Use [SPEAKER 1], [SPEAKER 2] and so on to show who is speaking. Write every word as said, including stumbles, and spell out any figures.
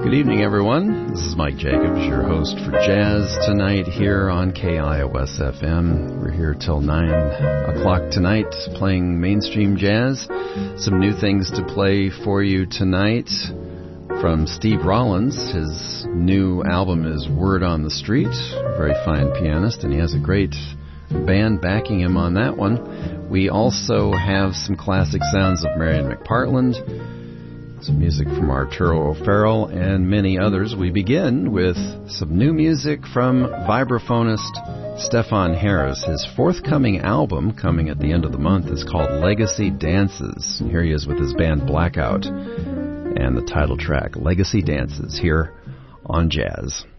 [SPEAKER 1] Good evening, everyone. This is Mike Jacobs, your host for Jazz Tonight here on K I O S F M. We're here till nine o'clock tonight playing mainstream jazz. Some new things to play for you tonight from Steve Rollins. His new album is Word on the Street. A very fine pianist, and he has a great band backing him on that one. We also have some classic sounds of Marion McPartland, some music from Arturo O'Farrell, and many others. We begin with some new music from vibraphonist Stefan Harris. His forthcoming album, coming at the end of the month, is called Legacy Dances. Here he is with his band Blackout, and the title track, Legacy Dances, here on Jazz.